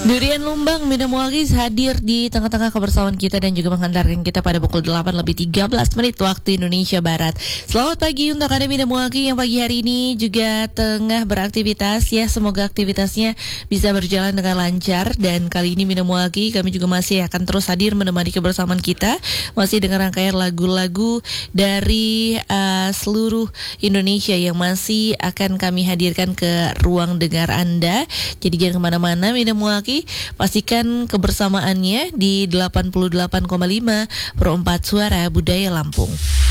Durian Lumbang Mina Muagiz hadir di tengah-tengah kebersamaan kita dan juga menghantarkan kita pada pukul 8:13 waktu Indonesia Barat. Selamat pagi untuk Anda Mina Muagiz yang pagi hari ini juga tengah beraktivitas ya. Semoga aktivitasnya bisa berjalan dengan lancar, dan kali ini Mina Muagiz kami juga masih akan terus hadir menemani kebersamaan kita masih dengan rangkaian lagu-lagu dari seluruh Indonesia yang masih akan kami hadirkan ke ruang dengar Anda. Jadi jangan kemana-mana Mina Muagiz, pastikan kebersamaannya di 88,5 per 4 Suara Budaya Lampung.